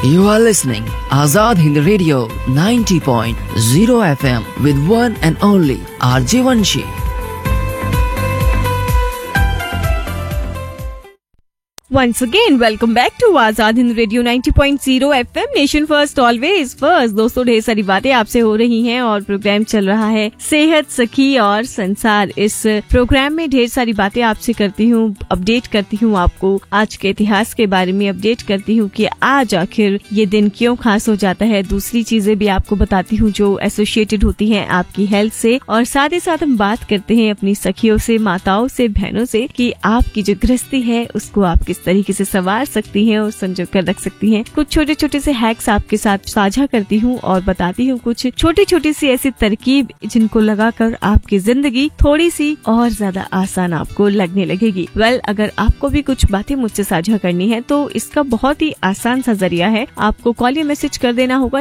You are listening Azad Hind Radio 90.0 FM with one and only RJ Vanshi. Once again, welcome back to Azad Hind Radio 90.0 FM, nation first always first. दोस्तों, ढेर सारी बातें आपसे हो रही हैं और प्रोग्राम चल रहा है सेहत, सखी और संसार। इस प्रोग्राम में ढेर सारी बातें आपसे करती हूँ, अपडेट करती हूँ, आपको आज के इतिहास के बारे में अपडेट करती हूँ कि आज आखिर ये दिन क्यों खास हो जाता है। दूसरी चीजें भी आपको बताती हूँ जो एसोसिएटेड होती हैं आपकी हेल्थ से, और साथ ही साथ हम बात करते हैं अपनी सखियों से, माताओं से, बहनों से कि आपकी जो गृहस्थी है उसको आप किस तरीके से संवार सकती हैं और संजो कर रख सकती हैं। कुछ छोटे छोटे से हैक्स आपके साथ साझा करती हूँ और बताती हूँ कुछ छोटी छोटी सी ऐसी तरकीब जिनको लगाकर आपकी जिंदगी थोड़ी सी और ज्यादा आसान आपको लगने लगेगी। अगर आपको भी कुछ बातें मुझसे साझा करनी है तो इसका बहुत ही आसान सा जरिया है, आपको कॉल या मैसेज कर देना होगा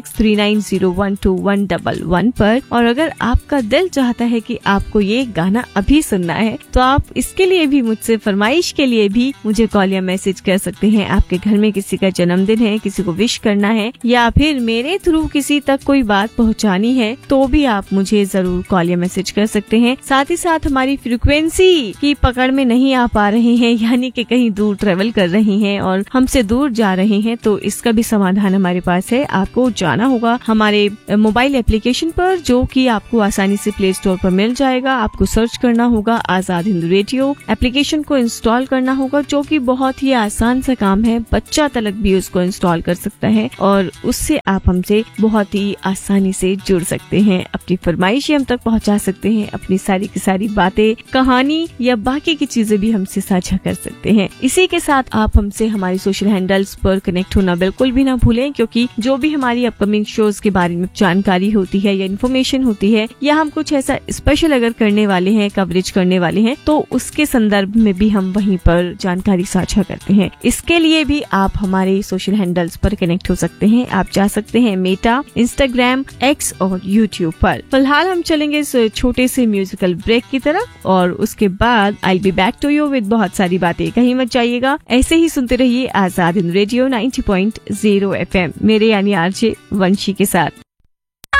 9639012111 पर। और अगर आपका दिल चाहता है कि आपको ये गाना अभी सुनना है तो आप इसके लिए भी मुझसे, फरमाइश के लिए भी मुझे कॉल या मैसेज कर सकते हैं। आपके घर में किसी का जन्मदिन है, किसी को विश करना है, या फिर मेरे थ्रू किसी तक कोई बात पहुंचानी है तो भी आप मुझे जरूर कॉल या मैसेज कर सकते हैं। साथ ही साथ हमारी फ्रीक्वेंसी की पकड़ में नहीं आ पा रहे हैं, यानी कि कहीं दूर ट्रेवल कर रहे हैं और हमसे दूर जा रहे हैं, तो इसका भी समाधान हमारे पास है। आपको जाना होगा हमारे मोबाइल एप्लीकेशन पर, जो कि आपको आसानी से प्ले स्टोर पर मिल जाएगा। आपको सर्च करना होगा आजाद हिंद रेडियो, एप्लीकेशन को इंस्टॉल करना होगा, जो कि बहुत ही आसान सा काम है। बच्चा तलक भी उसको इंस्टॉल कर सकता है और उससे आप हमसे बहुत ही आसानी से जुड़ सकते हैं, अपनी फरमाइशें हम तक पहुंचा सकते हैं, अपनी सारी की सारी बातें, कहानी या बाकी की चीजें भी हमसे साझा कर सकते हैं। इसी के साथ आप हमसे हमारी सोशल हैंडल्स पर कनेक्ट होना बिल्कुल भी ना भूलें, क्योंकि जो भी हमारी अपकमिंग शोज के बारे में जानकारी होती है या इन्फॉर्मेशन होती है, या हम कुछ ऐसा स्पेशल अगर करने वाले हैं, कवरेज करने वाले हैं, तो उसके संदर्भ में भी हम वहीं पर जानकारी साझा करते हैं। इसके लिए भी आप हमारे सोशल हैंडल्स पर कनेक्ट हो सकते हैं। आप जा सकते हैं मेटा, इंस्टाग्राम, एक्स और यूट्यूब पर। फिलहाल हम चलेंगे इस छोटे से म्यूजिकल ब्रेक की तरफ और उसके बाद आई be back to you with बहुत सारी बातें। कहीं मत जाइएगा, ऐसे ही सुनते रहिए आजाद हिंद रेडियो 90.0 FM, मेरे यानी आरजे वंशी के साथ।